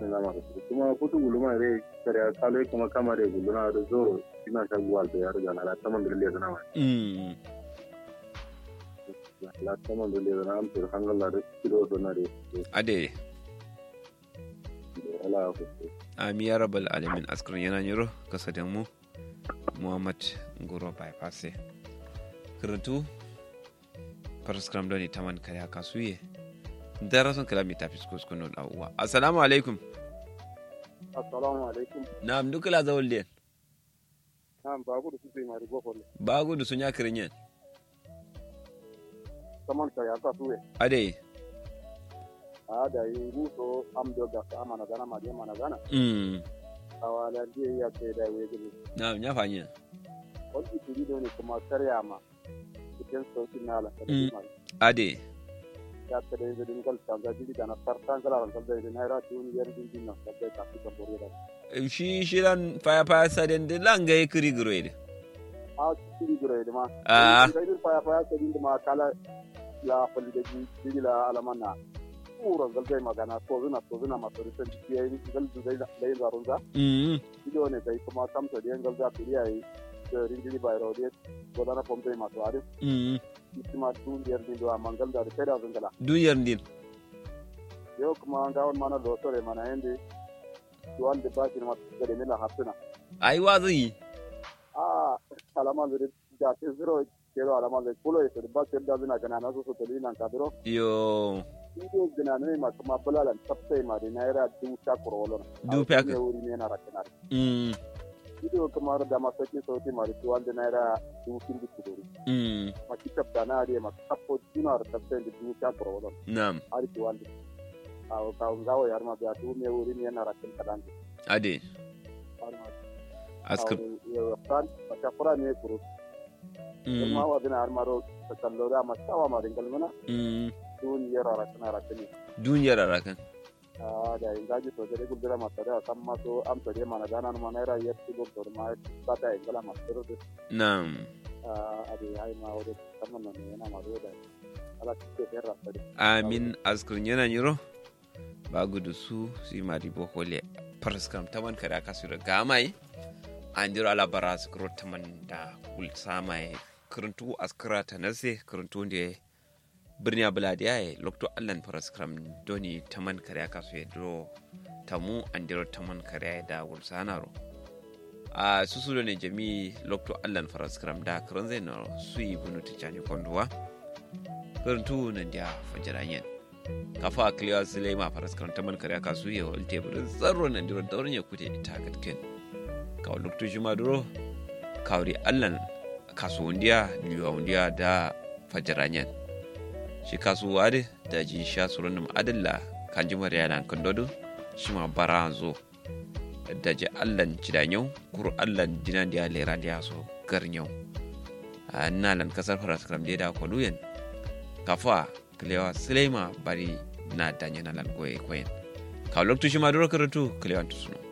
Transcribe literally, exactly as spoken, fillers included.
zama da su kuma kutu guluma re kare kalo kuma kamare guluna da zo ina ta gwal da ya riga na ta man da le da ma mm la ta man da le da am tur hangalla da kilo do na re ade ala ko ami ya rabbal alamin askrin yana nyiro kasadan mu muhammad ngoro bypass karatu paraskram doni taman kare kasuye darason kalami tafis kuskuno da uwa assalamu alaikum assalamu alaikum na'am dukala zawalde na'am bagu da su mai rigo folle bagu da sunya kirinyen taman kare kasuye ade ada yingu so am do ga amana gana ma de mana gana mm awala de ya ke da wege na'am nya fanya wani turi do ne kuma karya ma cikin sautin nala Mm. ade ya ta da din gal ta ga jidi kana tartan kala ran da ne naira tun yar din din na da ta fi da bore da shi shiran faya faya saden de langa e kiri groide a turi gure da ma Ah. da din faya faya ta din ma kala la fali da jidi la alamanna puro gal dai magana to zuna to zuna ma to risan yayi gal dai da dai zarunza mm ido ne dai kuma tamta da gal za ta yayi da ringili bayro de godana pompe ma to ari mm ma tun yar din do mangal da sai da zungala duniyar din yo kuma gawon mana do sore mana yende duwan da bakin ma da ne la hasuna ai wazi a alama da da te zero kero alama da kulo e da bakin da zina kana na so so tali nan kadro yo ido gina ne ma kuma bulalan tafsai ma da naira du ta korolon Du ta- ne wuri ne na rakana mm ido kuma da masaki sauti ma da duwan da naira du kin di kudori mm ma kitab da na da ma kapo dinar tafsai da du ta korolon na'am ari duwan da a ka ngawo yar ma da du ne wuri ne na rakana kadan ade askar Fran, maka Fran ne kuru. mm Kuma wa dina har maro ta kallo da masawa ma dingal mana. mm Dun yara rakana rakani. duniyar arakan Ah da in gaji to da gudura masa da san ma so am to de mana gana ma naira yar ti go to ma ta ta ingala ma to da na'am ah ade ai ma wode kamman nan yana ma do da. Ala kike da rasa da. amin askar yana nyiro ba gudu su si mari bo hole paraskram taman kare aka su da gamai an jira alabara su kuro taman da kul samai kuruntu askara ta nase kuruntu da birni abuladiya ya lokto allan paraskram doni taman kare aka su ya duro tamu an jira taman kare da wulsanaro a susu ne jami lokto allan paraskram da kurun zai na su yi bunu tijani konduwa kuruntu nan da fajirayen kafa a kiliya silai ma paraskram taman kare aka su ya walte burin tsaro nan jira daurin ya kute ita gatkin kawo lokto shi ma duro kawri allan kasuwandiya liyawandiya da fajirayen shi kasuwa da ji sha surun adalla kan ji mariya nan kan dodo shi ma bara zo da ji allan cidanyau kuru allan dinan da lera da so garnyau a nalan kasar paraskram da da kwaluyen kafa kilewa silema bari na danya nalan koye koyen kawo lokto shi ma duro karatu kilewa tusuno